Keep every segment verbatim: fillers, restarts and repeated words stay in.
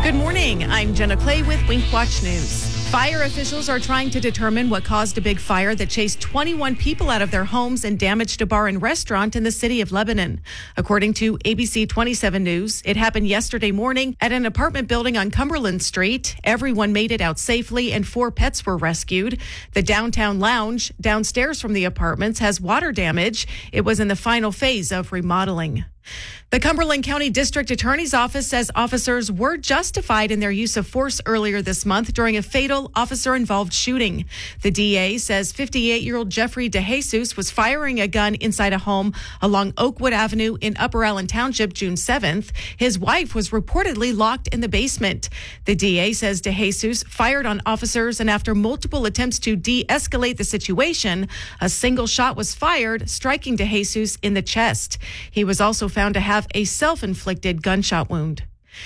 Good morning. I'm Jenna Clay with Wink Watch News. Fire officials are trying to determine what caused a big fire that chased twenty-one people out of their homes and damaged a bar and restaurant in the city of Lebanon. According to A B C twenty-seven News, it happened yesterday morning at an apartment building on Cumberland Street. Everyone made it out safely and four pets were rescued. The downtown lounge downstairs from the apartments has water damage. It was in the final phase of remodeling. The Cumberland County District Attorney's Office says officers were justified in their use of force earlier this month during a fatal officer-involved shooting. The D A says fifty-eight-year-old Jeffrey DeJesus was firing a gun inside a home along Oakwood Avenue in Upper Allen Township June seventh. His wife was reportedly locked in the basement. The D A says DeJesus fired on officers, and after multiple attempts to de-escalate the situation, a single shot was fired, striking DeJesus in the chest. He was also found to have a self-inflicted gunshot wound.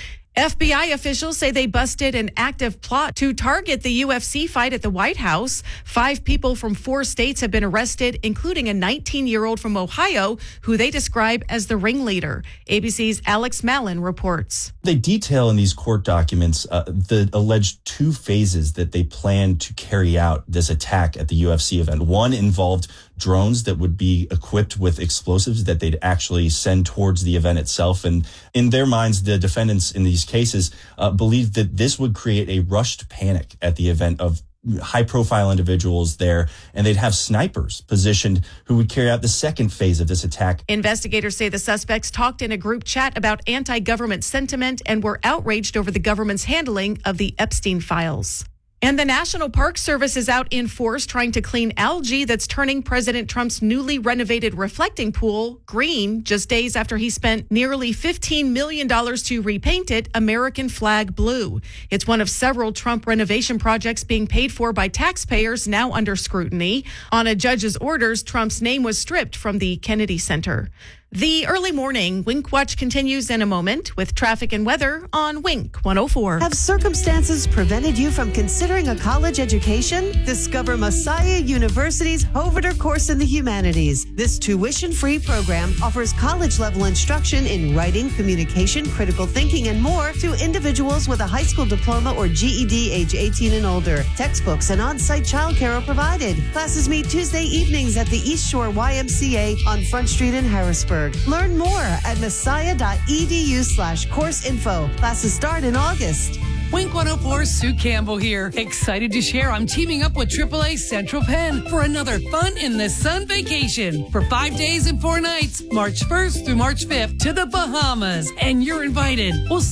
F B I officials say they busted an active plot to target the U F C fight at the White House. Five people from four states have been arrested, including a nineteen-year-old from Ohio, who they describe as the ringleader. A B C's Alex Mallon reports. They detail in these court documents uh, the alleged two phases that they planned to carry out this attack at the U F C event. One involved drones that would be equipped with explosives that they'd actually send towards the event itself. And in their minds, the defendants in these cases uh, believed that this would create a rushed panic at the event of high-profile individuals there, and they'd have snipers positioned who would carry out the second phase of this attack. Investigators say the suspects talked in a group chat about anti-government sentiment and were outraged over the government's handling of the Epstein files. And the National Park Service is out in force trying to clean algae that's turning President Trump's newly renovated reflecting pool green just days after he spent nearly fifteen million dollars to repaint it American flag blue. It's one of several Trump renovation projects being paid for by taxpayers now under scrutiny. On a judge's orders, Trump's name was stripped from the Kennedy Center. The early morning Wink Watch continues in a moment with traffic and weather on Wink one oh four. Have circumstances prevented you from considering a college education? Discover Messiah University's Hovater course in the humanities. This tuition-free program offers college-level instruction in writing, communication, critical thinking, and more to individuals with a high school diploma or G E D age eighteen and older. Textbooks and on-site childcare are provided. Classes meet Tuesday evenings at the East Shore Y M C A on Front Street in Harrisburg. Learn more at messiah.edu slash course info. Classes start in August. Wink one oh four, Sue Campbell here. Excited to share I'm teaming up with triple A Central Penn for another fun in the sun vacation for five days and four nights, March first through March fifth to the Bahamas. And you're invited. We'll